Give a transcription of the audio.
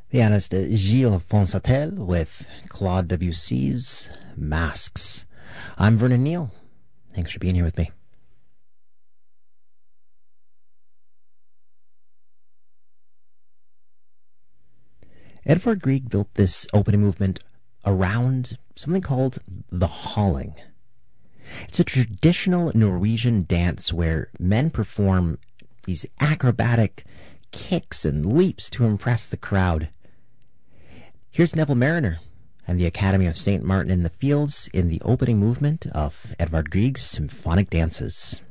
Pianist Gilles Fonsatel with Claude Debussy's Masks. I'm Vernon Neal. Thanks for being here with me. Edvard Grieg built this opening movement around something called the halling. It's a traditional Norwegian dance where men perform these acrobatic kicks and leaps to impress the crowd. Here's Neville Mariner and the Academy of St. Martin in the Fields in the opening movement of Edvard Grieg's Symphonic Dances.